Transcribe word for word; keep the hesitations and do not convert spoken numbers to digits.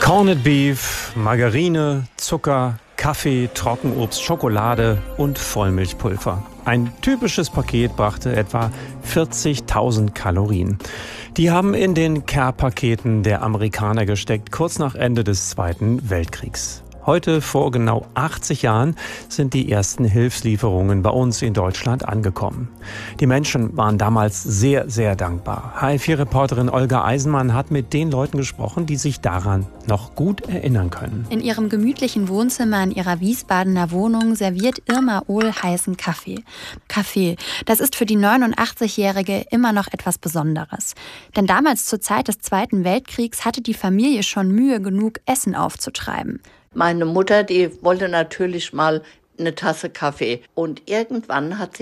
Corned Beef, Margarine, Zucker, Kaffee, Trockenobst, Schokolade und Vollmilchpulver. Ein typisches Paket brachte etwa vierzigtausend Kalorien. Die haben in den Care-Paketen der Amerikaner gesteckt, kurz nach Ende des Zweiten Weltkriegs. Heute, vor genau achtzig Jahren, sind die ersten Hilfslieferungen bei uns in Deutschland angekommen. Die Menschen waren damals sehr, sehr dankbar. H F vier-Reporterin Olga Eisenmann hat mit den Leuten gesprochen, die sich daran noch gut erinnern können. In ihrem gemütlichen Wohnzimmer in ihrer Wiesbadener Wohnung serviert Irma Ohl heißen Kaffee. Kaffee, das ist für die neunundachtzigjährige immer noch etwas Besonderes. Denn damals zur Zeit des Zweiten Weltkriegs hatte die Familie schon Mühe genug, Essen aufzutreiben. Meine Mutter, die wollte natürlich mal eine Tasse Kaffee. Und irgendwann hat sie